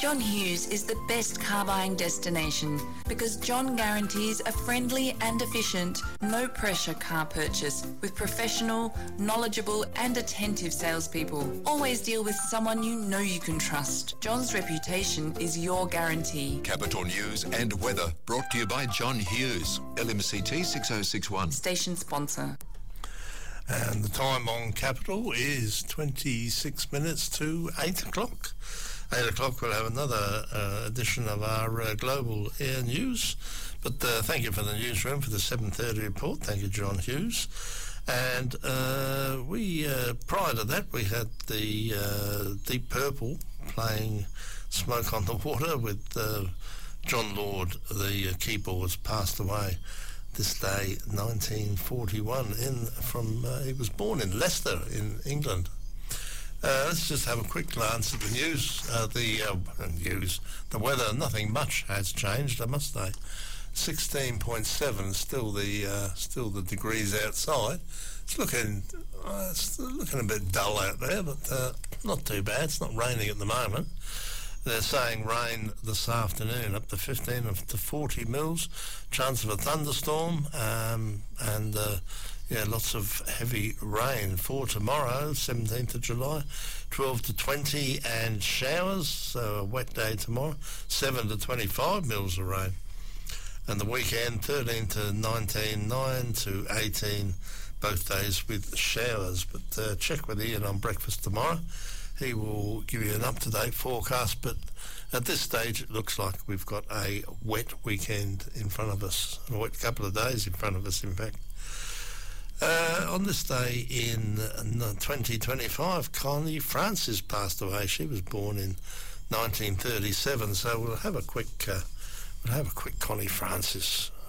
John Hughes is the best car buying destination because John guarantees a friendly and efficient, no-pressure car purchase with professional, knowledgeable and attentive salespeople. Always deal with someone you know you can trust. John's reputation is your guarantee. Capital News and weather brought to you by John Hughes, LMCT 6061. Station sponsor. And the time on Capital is 26 minutes to 8 o'clock. 8 o'clock we'll have another edition of our Global Air News. But thank you for the newsroom for the 7:30 report. Thank you, John Hughes. And we prior to that, we had the Deep Purple playing Smoke on the Water with John Lord. The keyboards passed away this day, 1941. He was born in Leicester in England. Let's just have a quick glance at the news. The weather. Nothing much has changed, I must say. 16.7, still the degrees outside. It's looking a bit dull out there, but not too bad. It's not raining at the moment. They're saying rain this afternoon, up to 15 to 40 mils. Chance of a thunderstorm, and lots of heavy rain for tomorrow, 17th of July, 12 to 20, and showers, so a wet day tomorrow, 7 to 25 mils of rain. And the weekend, 13 to 19, 9 to 18, both days with showers. But check with Ian on breakfast tomorrow. He will give you an up-to-date forecast, but at this stage it looks like we've got a wet weekend in front of us, a wet couple of days in front of us, in fact. On this day in 2025, Connie Francis passed away. She was born in 1937, so we'll have a quick Connie Francis